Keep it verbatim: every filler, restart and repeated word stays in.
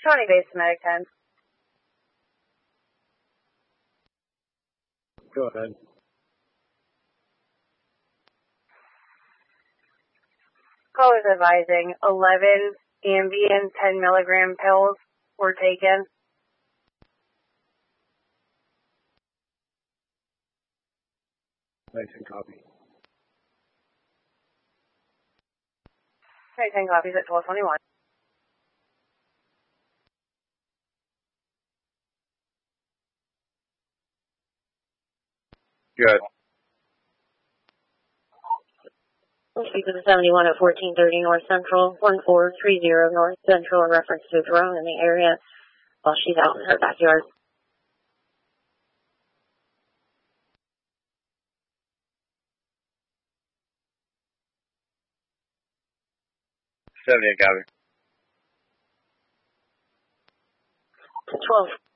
Shawnee Base, Medic ten. Go ahead. Call is advising eleven Ambien ten milligram pills were taken. Nice and copy. Okay, ten copies at twelve twenty-one. Good. Speak to the seventy-one at fourteen thirty North Central, one four three zero North Central in reference to a drone in the area while she's out in her backyard. seventy-eight, copy. twelve